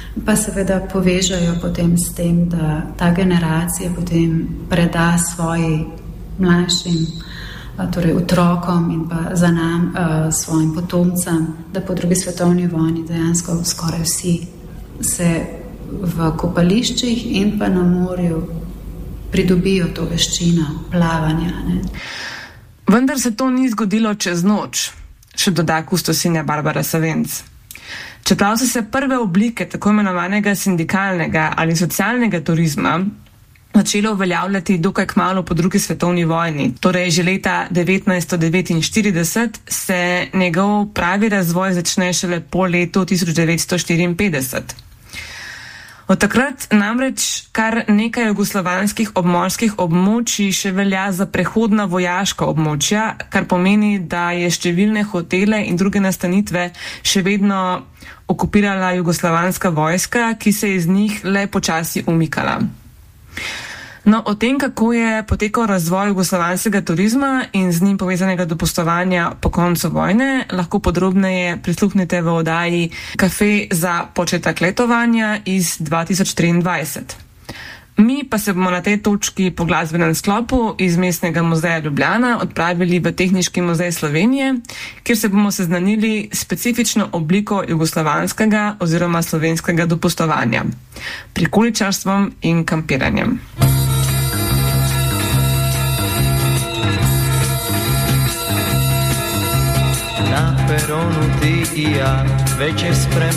Pa seveda povežajo potem s tem, da ta generacija potem preda svoji mlajšim, torej otrokom in pa za nam, svojim potomcem, da po drugi svetovni vojni dejansko skoraj vsi se v kopališčih in pa na morju pridobijo to veščino plavanja. Ne. Vendar se to ni zgodilo čez noč, še doda kustosinja Barbara Savenc. Čeprav so se prve oblike tako imenovanega sindikalnega ali socialnega turizma začelo uveljavljati dokaj kmalu po drugi svetovni vojni, torej že leta 1949, se njegov pravi razvoj začne šele po letu 1954. Od takrat namreč kar nekaj jugoslovanskih obmorskih območij še velja za prehodna vojaška območja, kar pomeni, da je številne hotele in druge nastanitve še vedno okupirala jugoslovanska vojska, ki se je iz njih le počasi umikala. No, o tem, kako je potekal razvoj jugoslovanskega turizma in z njim povezanega dopustovanja po koncu vojne, lahko podrobneje prisluhnite v oddaji Kafe za početek letovanja iz 2023. Mi pa se bomo na tej točki po glasbenem sklopu iz Mestnega muzeja Ljubljana odpravili v Tehniški muzej Slovenije, kjer se bomo seznanili s specifično obliko jugoslovanskega oziroma slovenskega dopustovanja, prikoličarstvom in kampiranjem. Na peronu ti i ja večer spremamo